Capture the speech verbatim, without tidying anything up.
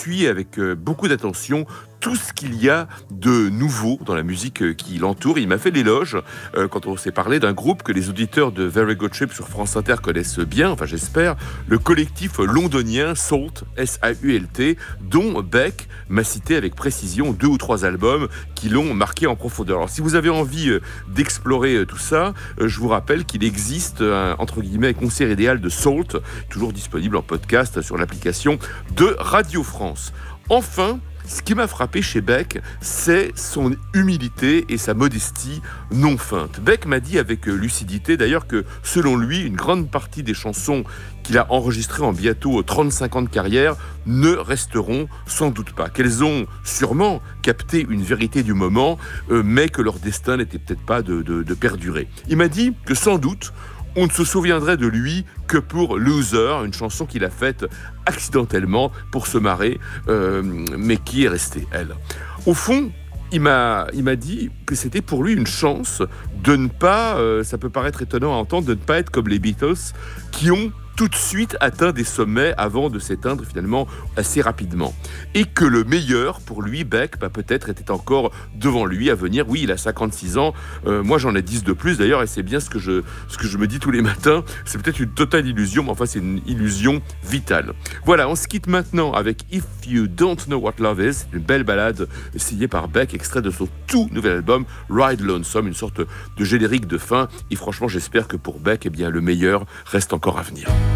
suit avec euh, beaucoup d'attention tout ce qu'il y a de nouveau dans la musique euh, qui l'entoure. Il m'a fait l'éloge euh, quand on s'est parlé d'un groupe que les auditeurs de Very Good Trip sur France Inter connaissent bien, enfin j'espère, le collectif londonien Salt, S A U L T, dont Beck m'a cité avec précision deux ou trois albums qui l'ont marqué en profondeur. Alors si vous avez envie euh, d'explorer euh, tout ça, euh, je vous rappelle qu'il existe un, entre guillemets, concert idéal de Salt, toujours disponible en podcast sur l'application de Radio France. Enfin, ce qui m'a frappé chez Beck, c'est son humilité et sa modestie non feinte. Beck m'a dit avec lucidité d'ailleurs que, selon lui, une grande partie des chansons qu'il a enregistrées en bientôt trente-cinq ans de carrière ne resteront sans doute pas. Qu'elles ont sûrement capté une vérité du moment, euh, mais que leur destin n'était peut-être pas de, de, de perdurer. Il m'a dit que sans doute, on ne se souviendrait de lui que pour Loser, une chanson qu'il a faite accidentellement pour se marrer, euh, mais qui est restée, elle. Au fond, il m'a, il m'a dit que c'était pour lui une chance de ne pas, euh, ça peut paraître étonnant à entendre, de ne pas être comme les Beatles, qui ont tout de suite atteint des sommets avant de s'éteindre finalement assez rapidement. Et que le meilleur pour lui, Beck, bah, peut-être était encore devant lui à venir. Oui, il a cinquante-six ans, euh, moi j'en ai dix de plus d'ailleurs, et c'est bien ce que, je, ce que je me dis tous les matins. C'est peut-être une totale illusion, mais enfin c'est une illusion vitale. Voilà, on se quitte maintenant avec If You Don't Know What Love Is, une belle balade signée par Beck, extrait de son tout nouvel album Ride Lonesome, une sorte de générique de fin. Et franchement, j'espère que pour Beck, eh bien, le meilleur reste encore à venir.